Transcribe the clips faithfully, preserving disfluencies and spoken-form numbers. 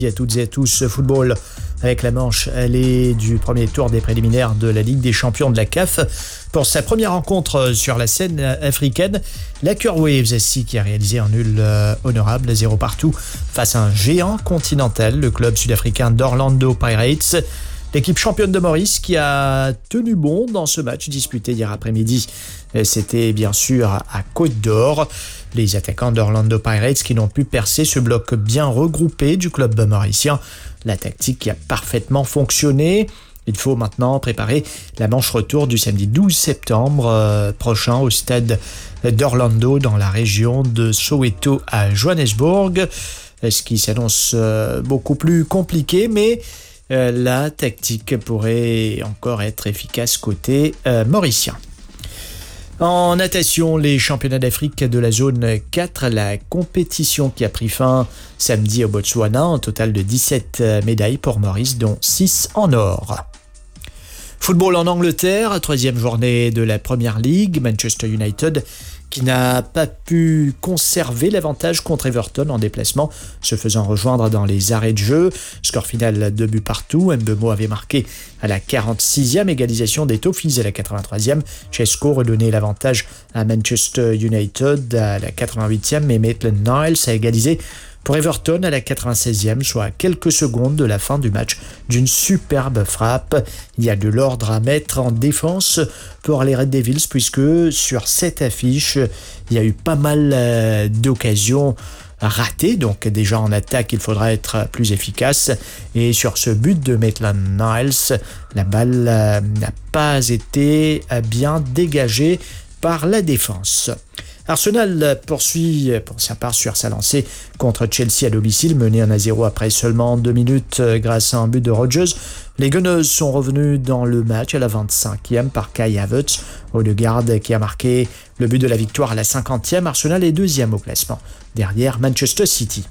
À toutes et à tous, football avec la manche allée du premier tour des préliminaires de la Ligue des champions de la C A F. Pour sa première rencontre sur la scène africaine, la Cure Waves S C qui a réalisé un nul euh, honorable, zéro partout, face à un géant continental, le club sud-africain d'Orlando Pirates. L'équipe championne de Maurice qui a tenu bon dans ce match disputé hier après-midi. C'était bien sûr à Côte d'Or. Les attaquants d'Orlando Pirates qui n'ont pu percer ce bloc bien regroupé du club mauricien. La tactique qui a parfaitement fonctionné. Il faut maintenant préparer la manche retour du samedi douze septembre euh, prochain au stade d'Orlando dans la région de Soweto à Johannesburg. Ce qui s'annonce euh, beaucoup plus compliqué, mais euh, la tactique pourrait encore être efficace côté euh, mauricien. En natation, les championnats d'Afrique de la zone quatre, la compétition qui a pris fin samedi au Botswana, un total de dix-sept médailles pour Maurice, dont six en or. Football en Angleterre, troisième journée de la Premier League, Manchester United qui n'a pas pu conserver l'avantage contre Everton en déplacement, se faisant rejoindre dans les arrêts de jeu. Score final deux buts partout. Mbeumo avait marqué à la quarante-sixième, égalisation des Toffees à la quatre-vingt-troisième. Chesco redonnait l'avantage à Manchester United à la quatre-vingt-huitième, mais Maitland-Niles a égalisé pour Everton à la quatre-vingt-seizième, soit à quelques secondes de la fin du match, d'une superbe frappe. Il y a de l'ordre à mettre en défense pour les Red Devils, puisque sur cette affiche, il y a eu pas mal d'occasions ratées. Donc déjà en attaque, il faudra être plus efficace. Et sur ce but de Maitland-Niles, la balle n'a pas été bien dégagée par la défense. Arsenal poursuit pour sa part sur sa lancée contre Chelsea à domicile, mené un à zéro après seulement deux minutes grâce à un but de Rodgers. Les Gunners sont revenus dans le match à la vingt-cinquième par Kai Havertz, Odegaard qui a marqué le but de la victoire à la cinquantième. Arsenal est deuxième au classement, derrière Manchester City.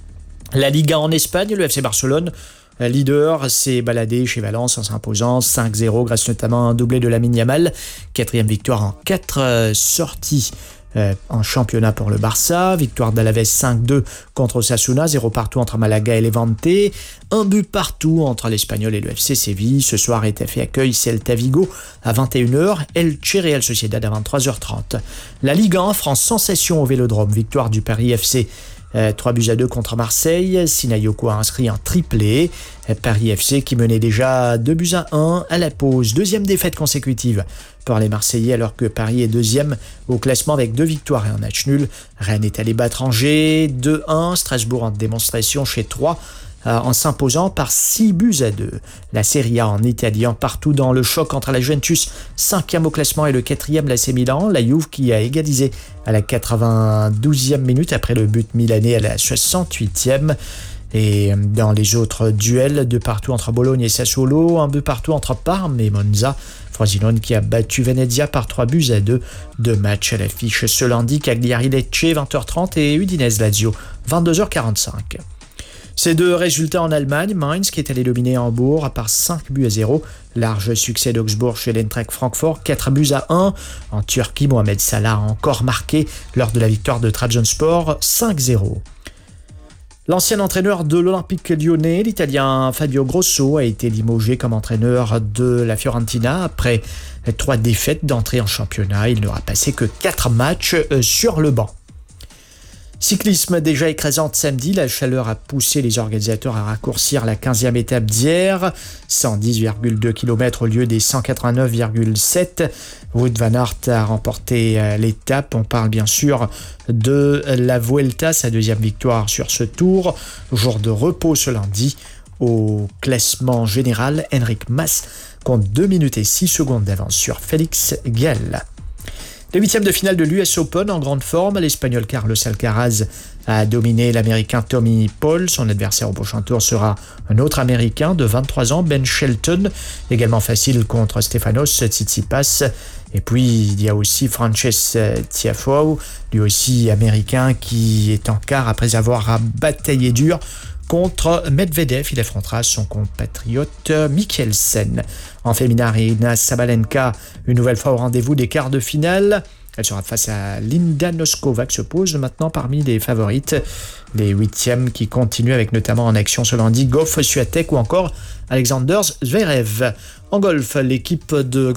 La Liga en Espagne, le F C Barcelone, leader, s'est baladé chez Valence en s'imposant cinq zéro grâce notamment à un doublé de Lamine Yamal. Quatrième victoire en quatre sorties Euh, en championnat pour le Barça, victoire d'Alaves cinq deux contre Osasuna, zéro partout entre Malaga et Levante, un but partout entre l'Espagnol et le F C Séville. Ce soir, E T F accueille Celta Vigo à vingt et une heures, Elche Real Sociedad à vingt-trois heures trente. La Ligue un, France sensation au Vélodrome, victoire du Paris F C Euh, trois buts à deux contre Marseille. Sinayoko a inscrit un triplé. Euh, Paris F C qui menait déjà deux buts à un à la pause. Deuxième défaite consécutive pour les Marseillais alors que Paris est deuxième au classement avec deux victoires et un match nul. Rennes est allé battre Angers deux un. Strasbourg en démonstration chez Troyes Euh, en s'imposant par six buts à deux. La Serie A en Italie, partout dans le choc entre la Juventus, cinquième au classement, et le quatrième, l'A C Milan. La Juve qui a égalisé à la quatre-vingt-douzième minute après le but milanais à la soixante-huitième. Et dans les autres duels, de partout entre Bologne et Sassuolo, un but partout entre Parme et Monza. Frosinone qui a battu Venezia par trois buts à deux. Deux matchs à l'affiche ce lundi, Cagliari-Lecce vingt heures trente et Udinese-Lazio vingt-deux heures quarante-cinq. Ces deux résultats en Allemagne, Mainz qui est allé dominer Hambourg par cinq buts à zéro. Large succès d'Augsbourg chez l'Eintracht Francfort, quatre buts à un. En Turquie, Mohamed Salah a encore marqué lors de la victoire de Trabzonspor cinq zéro. L'ancien entraîneur de l'Olympique lyonnais, l'Italien Fabio Grosso, a été limogé comme entraîneur de la Fiorentina après trois défaites d'entrée en championnat. Il n'aura passé que quatre matchs sur le banc. Cyclisme déjà écrasante samedi, la chaleur a poussé les organisateurs à raccourcir la quinzième étape d'hier, cent dix virgule deux kilomètres au lieu des cent quatre-vingt-neuf virgule sept. Wout van Aert a remporté l'étape, on parle bien sûr de la Vuelta, sa deuxième victoire sur ce tour, jour de repos ce lundi. Au classement général, Enric Mas compte deux minutes et six secondes d'avance sur Félix Gall. Les huitièmes de finale de l'U S Open en grande forme, l'Espagnol Carlos Alcaraz a dominé l'Américain Tommy Paul. Son adversaire au prochain tour sera un autre Américain de vingt-trois ans, Ben Shelton, également facile contre Stefanos Tsitsipas. Et puis il y a aussi Frances Tiafoe, lui aussi Américain, qui est en quart après avoir bataillé dur contre Medvedev. Il affrontera son compatriote Mikkelsen. En féminin, Aryna Sabalenka, une nouvelle fois au rendez-vous des quarts de finale. Elle sera face à Linda Noskova qui se pose maintenant parmi les favorites. Les huitièmes qui continuent avec notamment en action ce lundi Goff, Swiatek ou encore Alexander Zverev. En golf, l'équipe de